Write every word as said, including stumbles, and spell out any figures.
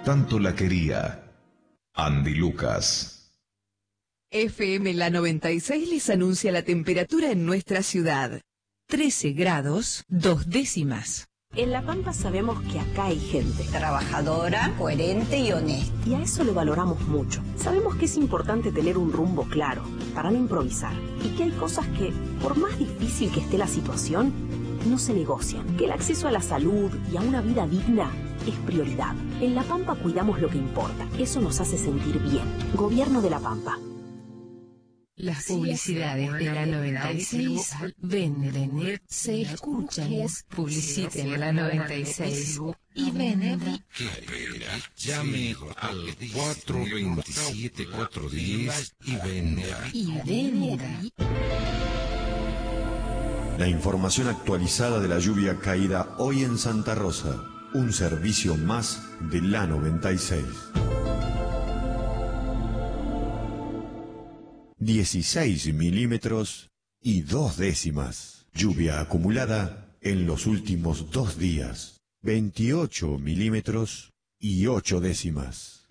tanto la quería. Andy Lucas. F M La noventa y seis les anuncia la temperatura en nuestra ciudad. trece grados, dos décimas. En La Pampa sabemos que acá hay gente trabajadora, coherente y honesta. Y a eso lo valoramos mucho. Sabemos que es importante tener un rumbo claro, para no improvisar. Y que hay cosas que, por más difícil que esté la situación, no se negocian. Que el acceso a la salud y a una vida digna es prioridad. En La Pampa cuidamos lo que importa. Eso nos hace sentir bien. Gobierno de La Pampa. Las publicidades de la noventa y seis venden, se escuchan, publiciten la noventa y seis y venden. ¿Qué espera? Llame al cuatro dos siete, cuatro uno cero y venda. Y venda. La información actualizada de la lluvia caída hoy en Santa Rosa. Un servicio más de la noventa y seis. dieciséis milímetros y dos décimas. Lluvia acumulada en los últimos dos días. veintiocho milímetros y ocho décimas.